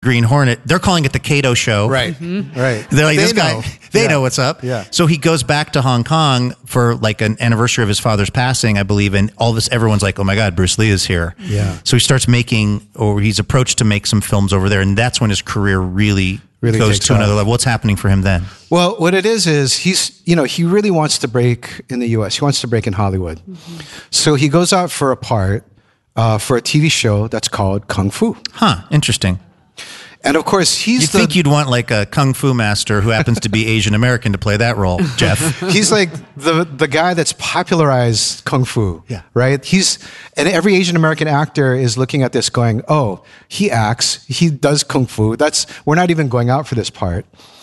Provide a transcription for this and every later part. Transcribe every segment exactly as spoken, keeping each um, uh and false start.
Green Hornet. They're calling it the Kato Show. Right, mm-hmm. right. They're like, they this guy, know. they yeah. know what's up. Yeah. So he goes back to Hong Kong for like an anniversary of his father's passing, I believe, and all this, everyone's like, oh my God, Bruce Lee is here. Yeah. So he starts making, or he's approached to make some films over there, and that's when his career really, really goes to off. another level. What's happening for him then? Well, what it is is he's, you know, he really wants to break in the U S. He wants to break in Hollywood. Mm-hmm. So he goes out for a part uh, for a T V show that's called Kung Fu. Huh, interesting. And of course, he's You'd the, think you'd want like a Kung Fu master who happens to be Asian American to play that role, Jeff. He's like the the guy that's popularized Kung Fu, yeah. right? He's, and every Asian American actor is looking at this going, oh, he acts, he does Kung Fu. That's, we're not even going out for this part.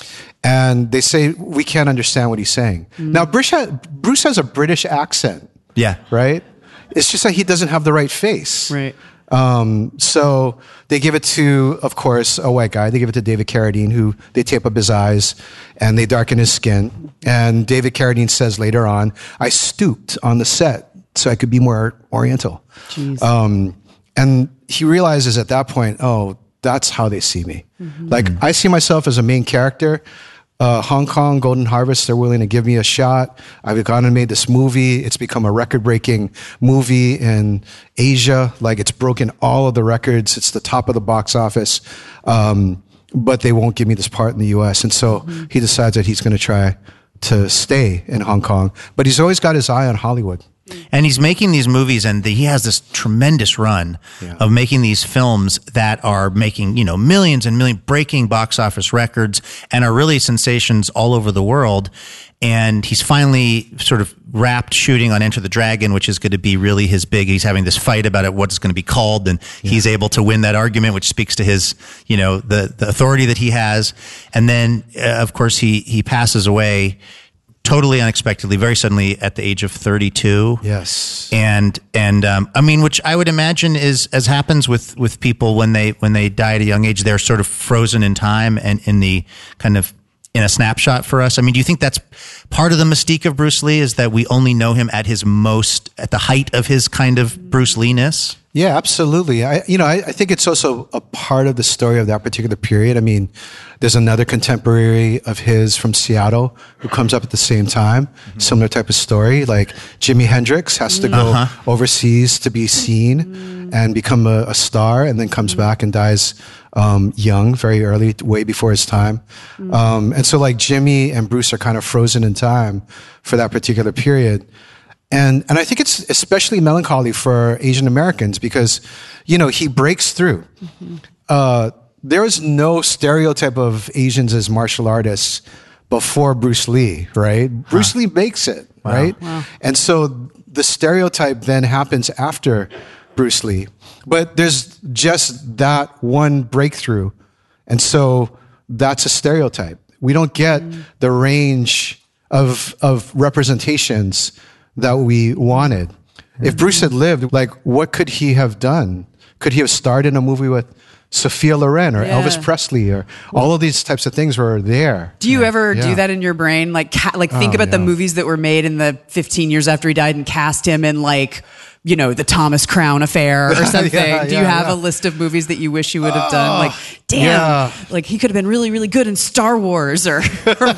And they say, we can't understand what he's saying. Mm. Now, Bruce has, Bruce has a British accent. Yeah. Right? It's just that he doesn't have the right face. Right. Um, so they give it to, of course, a white guy. They give it to David Carradine, who they tape up his eyes and they darken his skin. And David Carradine says later on, I stooped on the set so I could be more Oriental. Jeez. Um, and he realizes at that point, oh, that's how they see me. Mm-hmm. Like, I see myself as a main character. Uh, Hong Kong, Golden Harvest, they're willing to give me a shot. I've gone and made this movie. It's become a record-breaking movie in Asia. Like, it's broken all of the records. It's the top of the box office. Um, but they won't give me this part in the U S. And so mm-hmm. he decides that he's going to try to stay in Hong Kong. But he's always got his eye on Hollywood. And he's making these movies, and the, he has this tremendous run yeah. of making these films that are making, you know, millions and millions, breaking box office records, and are really sensations all over the world. And he's finally sort of wrapped shooting on Enter the Dragon, which is going to be really his big. He's having this fight about it, what it's going to be called, and yeah. he's able to win that argument, which speaks to his, you know, the the authority that he has. And then, uh, of course, he he passes away. Totally unexpectedly, very suddenly, at the age of thirty-two. Yes, and and um, I mean, which I would imagine is, as happens with with people when they when they die at a young age, they're sort of frozen in time and in the kind of in a snapshot for us. I mean, do you think that's part of the mystique of Bruce Lee, is that we only know him at his most, at the height of his kind of Bruce Lee-ness? Yeah, absolutely. I, you know, I, I think it's also a part of the story of that particular period. I mean, there's another contemporary of his from Seattle who comes up at the same time, mm-hmm. similar type of story. Like Jimi Hendrix has to go uh-huh. overseas to be seen mm-hmm. and become a, a star, and then comes mm-hmm. back and dies um, young, very early, way before his time. Mm-hmm. Um, and so like Jimmy and Bruce are kind of frozen in time for that particular period. And and I think it's especially melancholy for Asian Americans because, you know, he breaks through. Mm-hmm. Uh, there is no stereotype of Asians as martial artists before Bruce Lee, right? Huh. Bruce Lee makes it, wow. right? Wow. And so the stereotype then happens after Bruce Lee. But there's just that one breakthrough. And so that's a stereotype. We don't get mm. the range of of representations that we wanted. If Bruce had lived, like, what could he have done? Could he have starred in a movie with Sophia Loren or yeah. Elvis Presley, or all of these types of things were there? Do you yeah. ever yeah. do that in your brain? Like, ca- like think oh, about yeah. the movies that were made in the fifteen years after he died and cast him in, like, you know, the Thomas Crown Affair or something. yeah, do you yeah, have yeah. a list of movies that you wish you would have done? Oh, like, damn, yeah. like he could have been really, really good in Star Wars or, or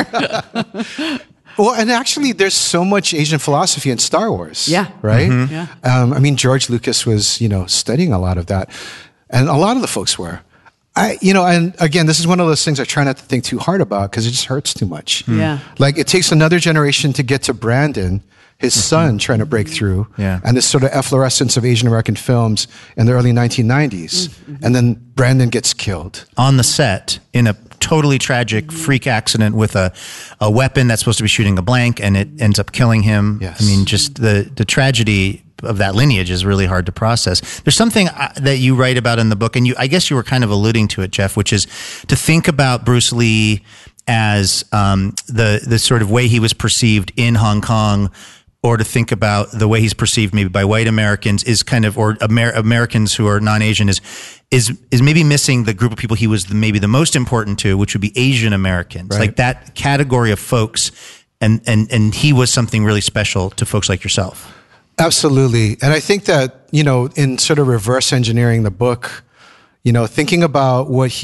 whatever. Well, and actually, there's so much Asian philosophy in Star Wars. Yeah. Right? Mm-hmm. Yeah. Um, I mean, George Lucas was, you know, studying a lot of that. And a lot of the folks were. I, you know, and again, this is one of those things I try not to think too hard about because it just hurts too much. Yeah. Like, it takes another generation to get to Brandon, his mm-hmm. son, trying to break through. Yeah. And this sort of efflorescence of Asian American films in the early nineteen nineties. Mm-hmm. And then Brandon gets killed. On the set, in a totally tragic freak accident with a, a weapon that's supposed to be shooting a blank, and it ends up killing him. Yes. I mean, just the, the tragedy of that lineage is really hard to process. There's something that you write about in the book, and you, I guess you were kind of alluding to it, Jeff, which is to think about Bruce Lee as um, the the sort of way he was perceived in Hong Kong, or to think about the way he's perceived maybe by white Americans is kind of, or Amer- Americans who are non-Asian, is is is maybe missing the group of people he was the, maybe the most important to, which would be Asian Americans, right. like that category of folks, and and and he was something really special to folks like yourself. Absolutely. And I think that, you know, in sort of reverse engineering the book, you know, thinking about what he